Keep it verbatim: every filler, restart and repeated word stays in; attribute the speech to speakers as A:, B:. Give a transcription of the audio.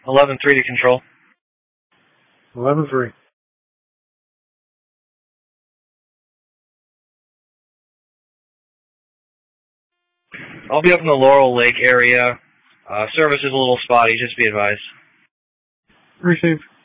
A: eleven three to control.
B: eleven three.
A: I'll be up in the Laurel Lake area. Uh, service is a little spotty, just be advised.
B: Received.